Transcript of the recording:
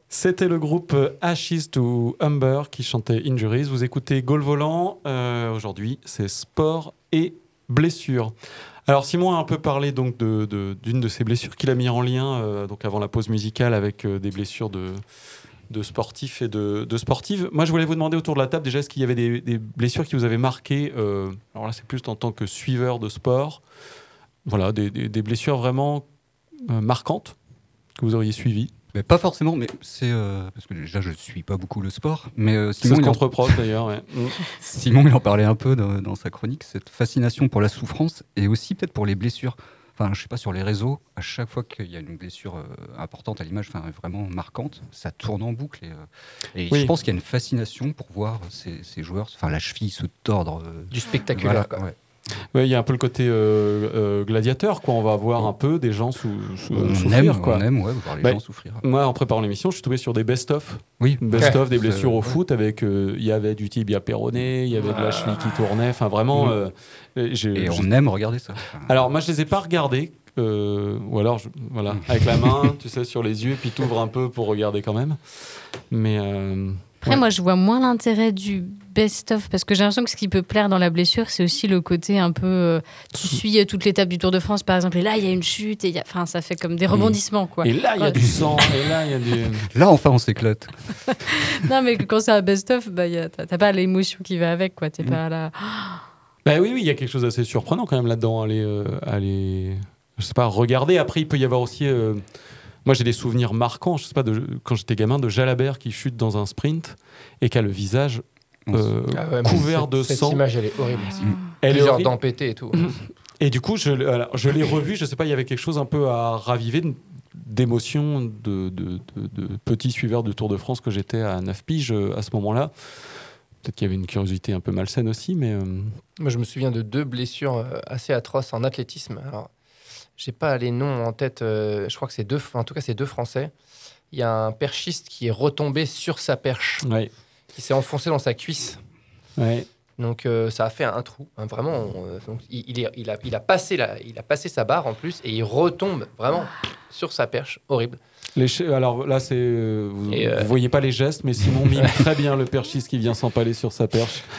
C'était le groupe Ashes to Umber qui chantait Injuries. Vous écoutez Gaulle Volant. Aujourd'hui, c'est sport et blessures. Alors Simon a un peu parlé donc d'une de ses blessures qu'il a mis en lien donc avant la pause musicale avec des blessures de sportifs et de sportives. Moi, je voulais vous demander autour de la table déjà, est-ce qu'il y avait des blessures qui vous avaient marqué alors là, c'est plus en tant que suiveur de sport. Voilà, des blessures vraiment marquantes que vous auriez suivies. Mais pas forcément, mais c'est parce que déjà je suis pas beaucoup le sport, mais C'est Simon, ce qu'on te reproche d'ailleurs. Ouais. Simon il en parlait un peu dans sa chronique, cette fascination pour la souffrance et aussi peut-être pour les blessures. Enfin, je sais pas, sur les réseaux, à chaque fois qu'il y a une blessure importante à l'image, enfin vraiment marquante, ça tourne en boucle et Oui. je pense qu'il y a une fascination pour voir ces joueurs, enfin la cheville se tordre. Du spectaculaire, quoi. Ouais. Ouais, il y a un peu le côté gladiateur, quoi. On va voir un peu des gens On souffrir, quoi. aime voir les gens souffrir. Moi, en préparant l'émission, je suis tombé sur des best-of. Oui. Best-of des blessures au ouais. foot avec il y avait du tibia péroné, il y avait de la cheville qui tournait. Enfin, vraiment. On aime regarder ça. Alors, moi, je les ai pas regardés. Ou alors, voilà, avec la main, tu sais, sur les yeux, et puis t'ouvres un peu pour regarder quand même. Mais après, moi, je vois moins l'intérêt du best-of parce que j'ai l'impression que ce qui peut plaire dans la blessure, c'est aussi le côté un peu. Tu suis toute l'étape du Tour de France, par exemple, et là, il y a une chute, et enfin, ça fait comme des rebondissements, quoi. Et là, il y a du sang, et là, il y a du. Là, enfin, on s'éclate. Non, mais quand c'est un best-of, bah, t'as pas l'émotion qui va avec, quoi. T'es pas là. Bah oui, il y a quelque chose d'assez surprenant quand même là-dedans. Aller, je sais pas, regarder. Après, il peut y avoir aussi. Moi, j'ai des souvenirs marquants, je sais pas, quand j'étais gamin, de Jalabert qui chute dans un sprint et qui a le visage couvert de sang. Cette image, elle est horrible. Elle est Plusieurs horrible. dents pétées et tout. Et du coup, je l'ai revu, je sais pas, il y avait quelque chose un peu à raviver d'émotion de petit suiveur de Tour de France que j'étais à 9 piges à ce moment-là. Peut-être qu'il y avait une curiosité un peu malsaine aussi, mais... Moi, je me souviens de 2 blessures assez atroces en athlétisme. Alors, j'ai pas les noms en tête. Je crois que c'est 2, en tout cas, c'est 2 Français. Il y a un perchiste qui est retombé sur sa perche, Ouais. qui s'est enfoncé dans sa cuisse. Ouais. Donc, ça a fait un trou. Hein, vraiment, donc, il a passé sa barre en plus et il retombe vraiment sur sa perche. Horrible. Alors là, vous voyez pas les gestes, mais Simon mime très bien le perchiste qui vient s'empaler sur sa perche.